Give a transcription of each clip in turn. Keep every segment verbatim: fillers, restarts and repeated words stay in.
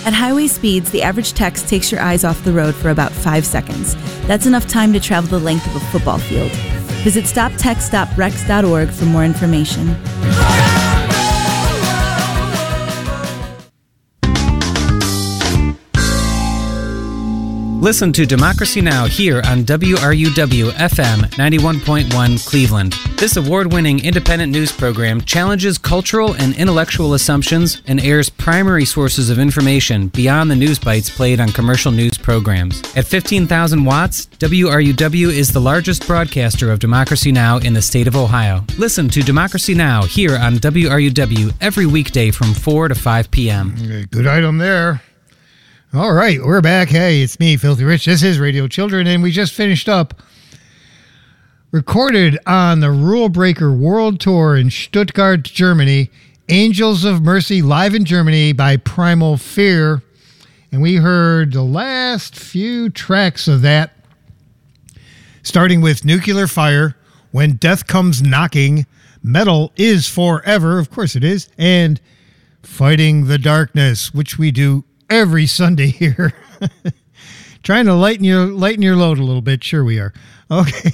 At highway speeds, the average text takes your eyes off the road for about five seconds. That's enough time to travel the length of a football field. Visit stop text stop rex dot org for more information. Listen to Democracy Now! Here on W R U W F M ninety-one point one Cleveland. This award-winning independent news program challenges cultural and intellectual assumptions and airs primary sources of information beyond the news bites played on commercial news programs. At fifteen thousand watts, W R U W is the largest broadcaster of Democracy Now! In the state of Ohio. Listen to Democracy Now! Here on W R U W every weekday from four to five p.m. Okay, good item there. All right, we're back. Hey, it's me, Filthy Rich. This is Radio Children, and we just finished up, recorded on the Rule Breaker World Tour in Stuttgart, Germany, Angels of Mercy live in Germany by Primal Fear. And we heard the last few tracks of that, starting with Nuclear Fire, When Death Comes Knocking, Metal is Forever, of course it is, and Fighting the Darkness, which we do every Sunday here. Trying to lighten your lighten your load a little bit. Sure we are. Okay.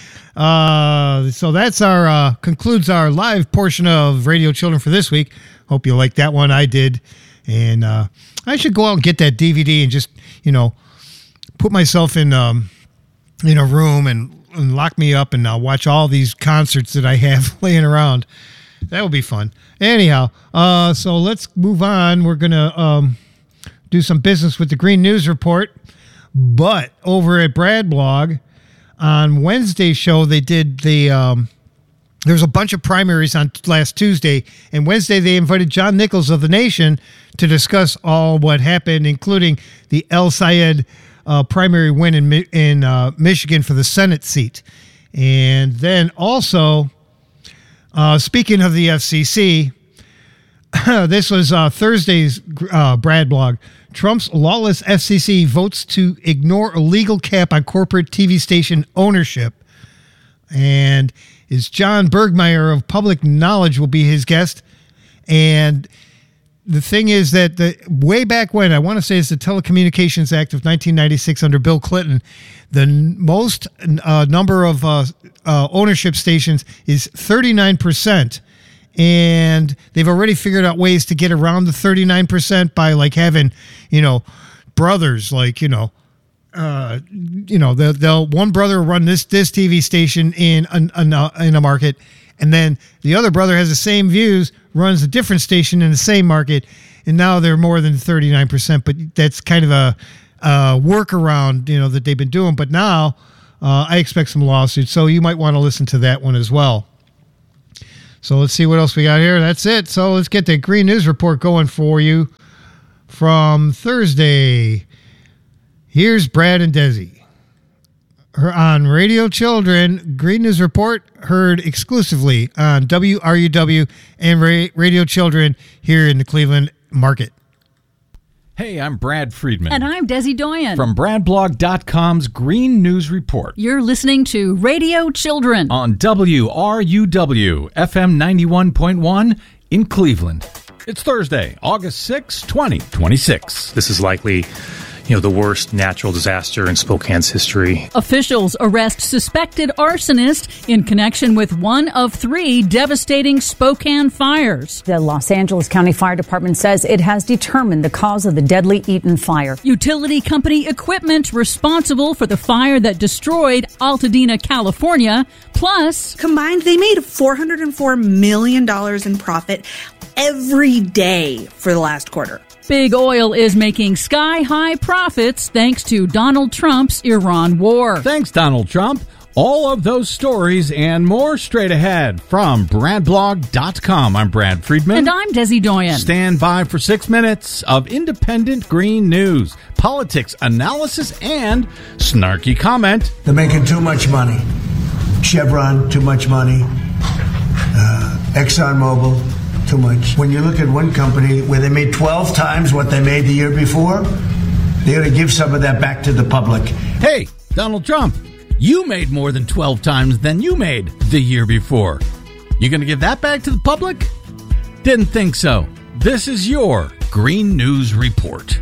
Uh, so that's our uh, concludes our live portion of Radio Children for this week. Hope you liked that one. I did. And uh, I should go out and get that D V D and just, you know, put myself in um, in a room and, and lock me up and uh, watch all these concerts that I have laying around. That would be fun. Anyhow, uh, so let's move on. We're going to um, do some business with the Green News Report. But over at Brad Blog, on Wednesday's show, they did the, um, there was a bunch of primaries on last Tuesday, and Wednesday they invited John Nichols of The Nation to discuss all what happened, including the El Sayed uh, primary win in, in uh, Michigan for the Senate seat. And then also, uh, speaking of the F C C, this was uh, Thursday's uh, Brad Blog. Trump's lawless F C C votes to ignore a legal cap on corporate T V station ownership. And is John Bergmeyer of Public Knowledge will be his guest. And the thing is that the way back when, I want to say it's the Telecommunications Act of nineteen ninety-six under Bill Clinton, the n- most uh, number of uh, uh, ownership stations is thirty-nine percent. And they've already figured out ways to get around the thirty-nine percent by like having, you know, brothers, like, you know, uh, you know, they'll, they'll one brother run this, this T V station in a, in a market. And then the other brother has the same views, runs a different station in the same market. And now they're more than thirty-nine percent, but that's kind of a, a workaround, you know, that they've been doing. But now uh, I expect some lawsuits. So you might want to listen to that one as well. So let's see what else we got here. That's it. So let's get the Green News Report going for you from Thursday. Here's Brad and Desi. Her on Radio Children, Green News Report heard exclusively on W R U W and Radio Children here in the Cleveland market. Hey, I'm Brad Friedman. And I'm Desi Doyen. From brad blog dot com's Green News Report. You're listening to Radio Children on W R U W F M ninety-one point one in Cleveland. It's Thursday, August sixth, twenty twenty-six. This is likely, you know, the worst natural disaster in Spokane's history. Officials arrest suspected arsonist in connection with one of three devastating Spokane fires. The Los Angeles County Fire Department says it has determined the cause of the deadly Eaton fire. Utility company equipment responsible for the fire that destroyed Altadena, California. Plus, combined, they made four hundred four million dollars in profit every day for the last quarter. Big Oil is making sky-high profits thanks to Donald Trump's Iran war. Thanks, Donald Trump. All of those stories and more straight ahead from brad blog dot com. I'm Brad Friedman. And I'm Desi Doyen. Stand by for six minutes of independent green news, politics, analysis, and snarky comment. They're making too much money. Chevron, too much money. Uh, ExxonMobil, too much. When you look at one company where they made twelve times what they made the year before, they ought to give some of that back to the public. Hey, Donald Trump, you made more than twelve times than you made the year before. You going to give that back to the public? Didn't think so. This is your Green News Report.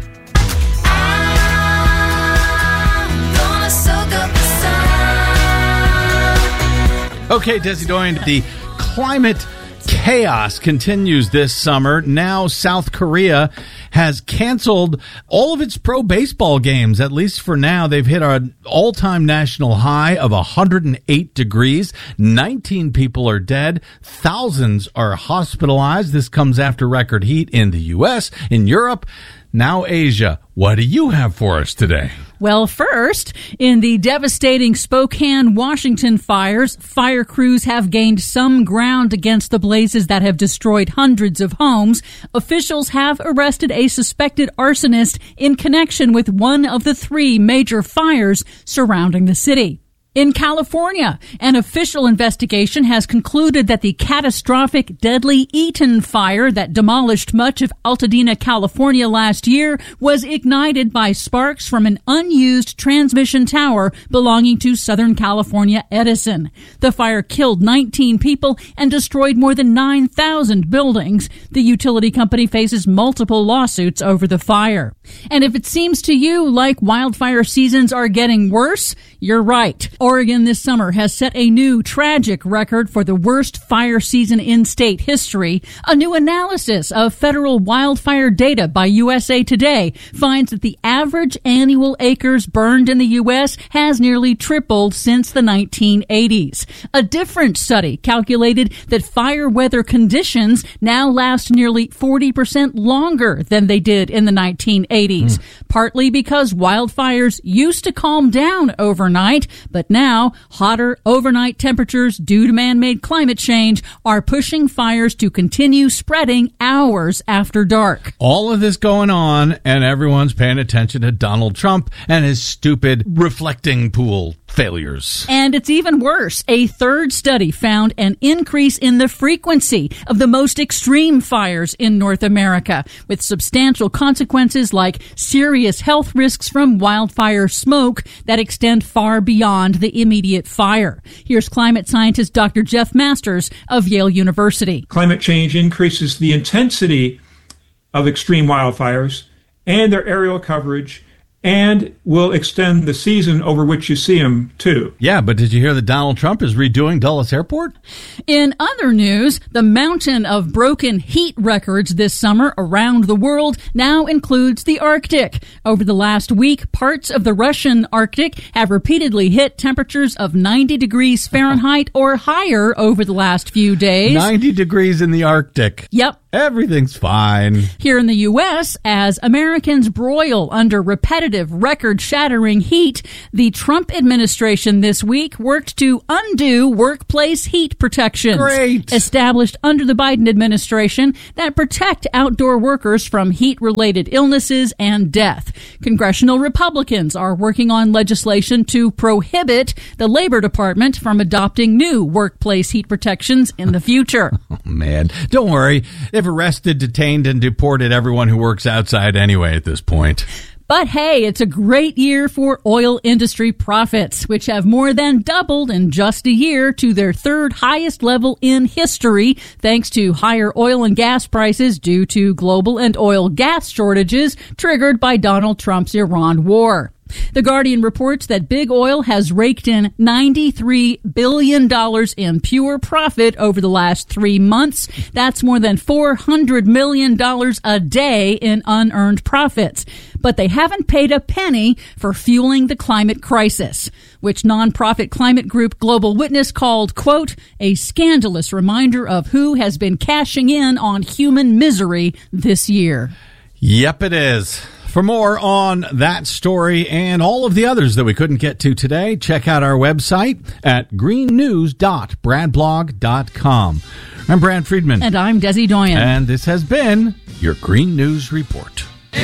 Okay, Desi Doyen, the climate chaos continues this summer. Now South Korea has canceled all of its pro baseball games, at least for now. They've hit an all-time national high of one hundred eight degrees. nineteen people are dead. Thousands are hospitalized. This comes after record heat in the U S, in Europe, now Asia. What do you have for us today? Well, first, in the devastating Spokane, Washington fires, fire crews have gained some ground against the blazes that have destroyed hundreds of homes. Officials have arrested a suspected arsonist in connection with one of the three major fires surrounding the city. In California, an official investigation has concluded that the catastrophic, deadly Eaton fire that demolished much of Altadena, California last year was ignited by sparks from an unused transmission tower belonging to Southern California Edison. The fire killed nineteen people and destroyed more than nine thousand buildings. The utility company faces multiple lawsuits over the fire. And if it seems to you like wildfire seasons are getting worse, you're right. Oregon this summer has set a new tragic record for the worst fire season in state history. A new analysis of federal wildfire data by U S A Today finds that the average annual acres burned in the U S has nearly tripled since the nineteen eighties. A different study calculated that fire weather conditions now last nearly forty percent longer than they did in the nineteen eighties, mm. partly because wildfires used to calm down overnight, but now hotter overnight temperatures due to man-made climate change are pushing fires to continue spreading hours after dark. All of this going on, and everyone's paying attention to Donald Trump and his stupid reflecting pool failures. And it's even worse. A third study found an increase in the frequency of the most extreme fires in North America, with substantial consequences like serious health risks from wildfire smoke that extend far beyond the immediate fire. Here's climate scientist Doctor Jeff Masters of Yale University. Climate change increases the intensity of extreme wildfires and their aerial coverage, and will extend the season over which you see them, too. Yeah, but did you hear that Donald Trump is redoing Dulles Airport? In other news, the mountain of broken heat records this summer around the world now includes the Arctic. Over the last week, parts of the Russian Arctic have repeatedly hit temperatures of ninety degrees Fahrenheit or higher over the last few days. ninety degrees in the Arctic. Yep. Everything's fine. Here in the U S, as Americans broil under repetitive, record-shattering heat, the Trump administration this week worked to undo workplace heat protections Great. established under the Biden administration that protect outdoor workers from heat-related illnesses and death. Congressional Republicans are working on legislation to prohibit the Labor Department from adopting new workplace heat protections in the future. Oh, man. Don't worry. They've arrested, detained, and deported everyone who works outside anyway at this point. But hey, it's a great year for oil industry profits, which have more than doubled in just a year to their third highest level in history, thanks to higher oil and gas prices due to global and oil gas shortages triggered by Donald Trump's Iran war. The Guardian reports that Big Oil has raked in ninety-three billion dollars in pure profit over the last three months. That's more than four hundred million dollars a day in unearned profits. But they haven't paid a penny for fueling the climate crisis, which nonprofit climate group Global Witness called, quote, a scandalous reminder of who has been cashing in on human misery this year. Yep, it is. For more on that story and all of the others that we couldn't get to today, check out our website at green news dot brad blog dot com. I'm Brad Friedman. And I'm Desi Doyen. And this has been your Green News Report.